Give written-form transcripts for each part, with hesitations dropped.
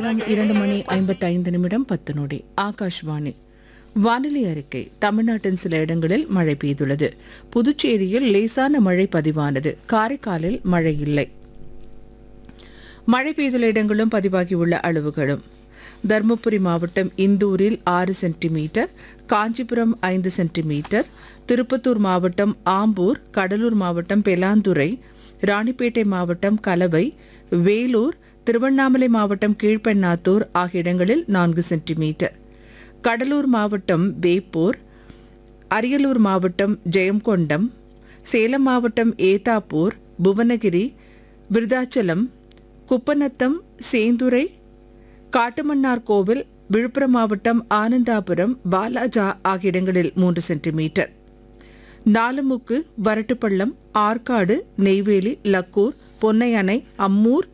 நேரம் 2:55 ஆகாஷ்வாணி. வானிலை அறிக்கை. தமிழ்நாட்டின் சில இடங்களில் மழை பெய்துள்ளது. புதுச்சேரியில் லேசான மழை பதிவானது. காரைக்காலில் மழை இல்லை. மழை பெய்துள்ள இடங்களும் பதிவாகியுள்ள அளவுகளும்: தருமபுரி மாவட்டம் இந்தூரில் 6 சென்டிமீட்டர், காஞ்சிபுரம் 5 சென்டிமீட்டர், திருப்பத்தூர் மாவட்டம் ஆம்பூர், கடலூர் மாவட்டம் பெலாந்துறை, ராணிப்பேட்டை மாவட்டம் கலவை, வேலூர், திருவண்ணாமலை மாவட்டம் கீழ்பெண்ணாத்தூர் ஆகிய இடங்களில் 4 சென்டிமீட்டர், கடலூர் மாவட்டம் வேப்பூர், அரியலூர் மாவட்டம் ஜெயங்கொண்டம், சேலம் மாவட்டம் ஏத்தாப்பூர், புவனகிரி, விருதாச்சலம், குப்பநத்தம், சேந்துரை, காட்டுமன்னார் கோவில், விழுப்புரம் மாவட்டம் ஆனந்தாபுரம், பாலாஜா ஆகிய இடங்களில் 3 சென்டிமீட்டர், நாலுமுக்கு, வரட்டுப்பள்ளம், ஆற்காடு, நெய்வேலி, லக்கூர், பொன்னையணை, அம்மூர்,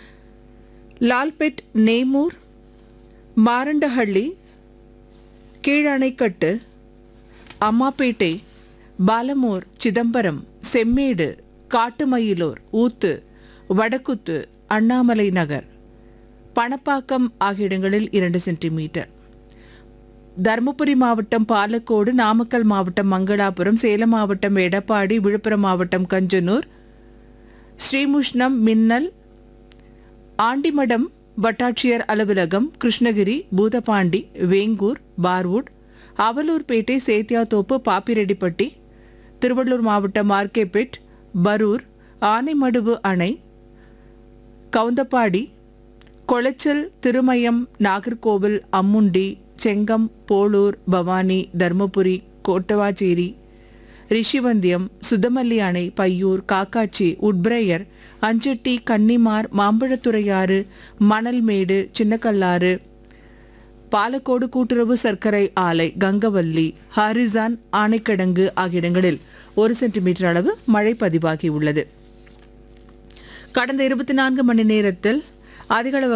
லால்பெட், நேமூர், மாரண்டஹள்ளி, கீழணைக்கட்டு, அம்மாப்பேட்டை, பாலமூர், சிதம்பரம், செம்மேடு, காட்டுமயிலூர், ஊத்து, வடக்குத்து, அண்ணாமலை நகர், பணப்பாக்கம் ஆகிய இடங்களில் 2 சென்டிமீட்டர், தருமபுரி மாவட்டம் பாலக்கோடு, நாமக்கல் மாவட்டம் மங்களாபுரம், சேலம் மாவட்டம் எடப்பாடி, விழுப்புரம் மாவட்டம் கஞ்சனூர், ஸ்ரீமுஷ்ணம், மின்னல், ஆண்டிமடம் வட்டாட்சியர் அலுவலகம், கிருஷ்ணகிரி, பூதப்பாண்டி, வேங்கூர், பார்வுட், அவலூர்பேட்டை, சேத்தியாத்தோப்பு, பாப்பிரெட்டிப்பட்டி, திருவள்ளூர் மாவட்டம் ஆர்கேபேட், பரூர், ஆனைமடுவு அணை, கவுந்தப்பாடி, கொளச்சல், திருமயம், நாகர்கோவில், அம்முண்டி, செங்கம், போளூர், பவானி, தர்மபுரி, கோட்டவாச்சேரி, ரிஷிவந்தியம், சுதமல்லி அணை, பையூர், காக்காச்சி, உட்பிரையர், அஞ்சட்டி, கன்னிமார், மாம்பழத்துறையாறு, மணல்மேடு, சின்னக்கல்லாறு, பாலக்கோடு கூட்டுறவு சர்க்கரை ஆலை, கங்கவல்லி, ஹாரிசான், ஆனைக்கிடங்கு ஆகிய இடங்களில் 1 சென்டிமீட்டர் அளவு மழை பதிவாகியுள்ளது. கடந்த 24 மணி நேரத்தில் அதிகளவு